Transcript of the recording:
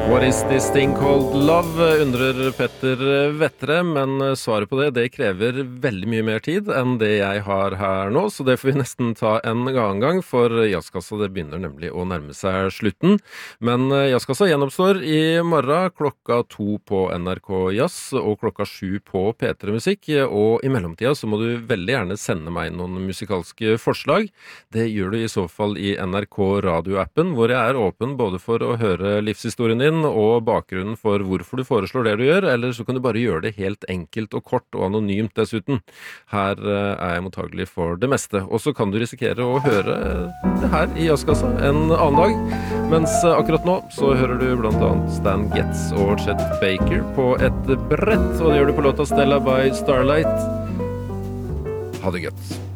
What is this thing called love, undrer Petter Vettre, men svaret på det krever veldig mye mer tid enn det jeg har her nå, så det får vi nesten ta en annen gang, for Jazzkassa det begynner nemlig å nærme seg slutten. Men Jazzkassa gjenoppstår i morgen klokka 2 på NRK Jazz og klokka 7 på P3 Musikk, og i mellomtida så må du veldig gjerne sende meg noen musikalske forslag. Det gjør du i så fall i NRK radioappen, hvor jeg er åpen både for å høre livshistorien din og bakgrunnen for hvorfor du foreslår det du gjør, eller så kan du bare gjøre det helt enkelt og kort og anonymt dessuten. Her er jeg mottagelig for det meste, og så kan du risikere å høre det her i Jazzkassa en annen dag, mens akkurat nå så hører du blant annet Stan Getz og Chet Baker på et brett, og det gjør du på låta Stella by Starlight. Ha det godt.